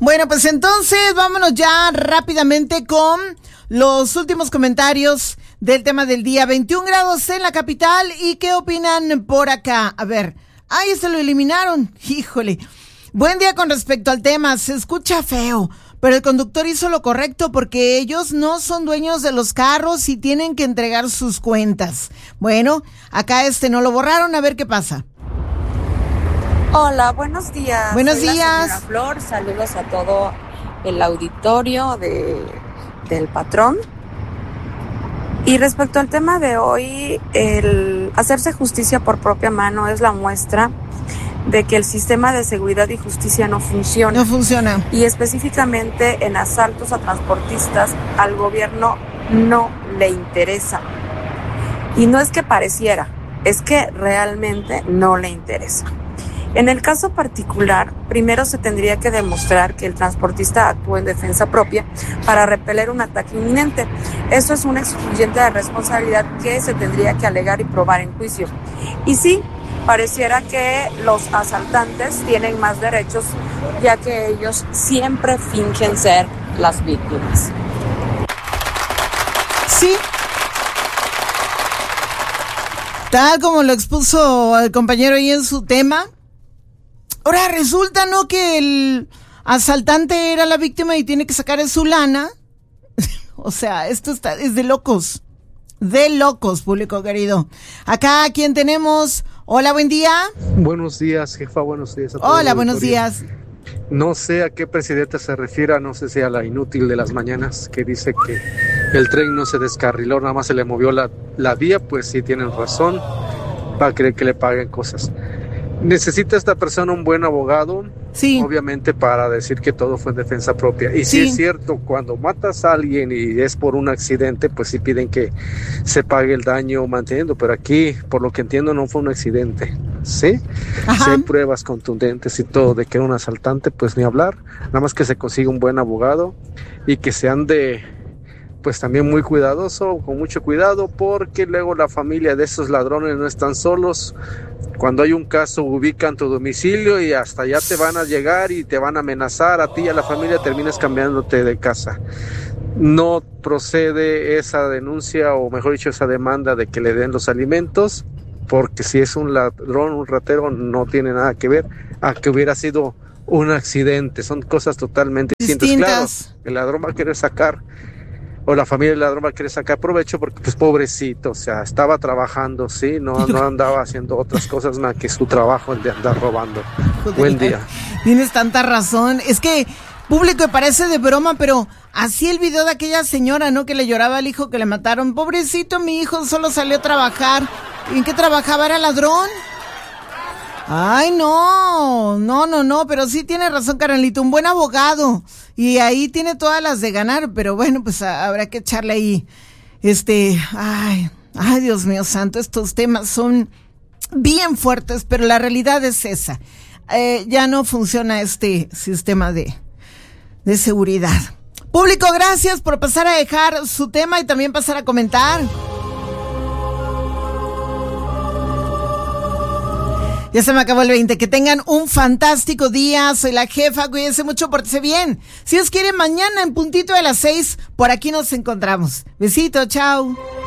Bueno, pues entonces vámonos ya rápidamente con los últimos comentarios del tema del día. 21 grados en la capital. ¿Y qué opinan por acá? A ver, ahí se lo eliminaron. Híjole. Buen día con respecto al tema. Se escucha feo, pero el conductor hizo lo correcto porque ellos no son dueños de los carros y tienen que entregar sus cuentas. Bueno, acá no lo borraron, a ver qué pasa. Hola, buenos días. Buenos Soy días. La señora Flor, saludos a todo el auditorio del patrón. Y respecto al tema de hoy, el hacerse justicia por propia mano es la muestra de que el sistema de seguridad y justicia no funciona. No funciona. Y específicamente en asaltos a transportistas, al gobierno no le interesa. Y no es que pareciera, es que realmente no le interesa. En el caso particular, primero se tendría que demostrar que el transportista actuó en defensa propia para repeler un ataque inminente. Eso es un excluyente de responsabilidad que se tendría que alegar y probar en juicio. Y sí, pareciera que los asaltantes tienen más derechos, ya que ellos siempre fingen ser las víctimas. Sí. Tal como lo expuso el compañero ahí en su tema. Ahora resulta, ¿no?, que el asaltante era la víctima y tiene que sacar su lana. O sea, esto es de locos. De locos, público querido. Acá, ¿quién tenemos? Hola, buen día. Buenos días, jefa, buenos días a todos. Hola, buenos días. No sé a qué presidente se refiere, no sé si a la inútil de las mañanas que dice que el tren no se descarriló, nada más se le movió la vía. Pues sí, tienen razón, va a querer que le paguen cosas. Necesita esta persona un buen abogado, sí, obviamente, para decir que todo fue en defensa propia. Y sí es cierto, cuando matas a alguien y es por un accidente, pues sí piden que se pague el daño manteniendo, pero aquí, por lo que entiendo, no fue un accidente, ¿sí? Si hay pruebas contundentes y todo de que era un asaltante, pues ni hablar, nada más que se consiga un buen abogado y que se ande pues también muy cuidadoso, con mucho cuidado, porque luego la familia de esos ladrones no están solos. Cuando hay un caso, ubican tu domicilio y hasta allá te van a llegar y te van a amenazar a ti y a la familia, terminas cambiándote de casa. No procede esa denuncia, o mejor dicho, esa demanda de que le den los alimentos, porque si es un ladrón, un ratero, no tiene nada que ver a que hubiera sido un accidente. Son cosas totalmente distintas. Claro, el ladrón va a querer sacar, o la familia del ladrón va a querer sacar provecho porque, pues, pobrecito, o sea, estaba trabajando, sí, no andaba haciendo otras cosas más que su trabajo, el de andar robando. Joder, buen día. Tienes tanta razón. Es que, público, parece de broma, pero así el video de aquella señora, ¿no?, que le lloraba al hijo que le mataron. Pobrecito, mi hijo solo salió a trabajar. ¿En qué trabajaba? ¿Era ladrón? Ay, no, pero sí tiene razón, Carolito, un buen abogado, y ahí tiene todas las de ganar, pero bueno, pues habrá que echarle ahí, ay, Dios mío santo, estos temas son bien fuertes, pero la realidad es esa, ya no funciona este sistema de seguridad. Público, gracias por pasar a dejar su tema y también pasar a comentar. Ya se me acabó el 20. Que tengan un fantástico día. Soy la jefa. Cuídense mucho, pórtense bien. Si Dios quiere, mañana en puntito de las 6, por aquí nos encontramos. Besito, chao.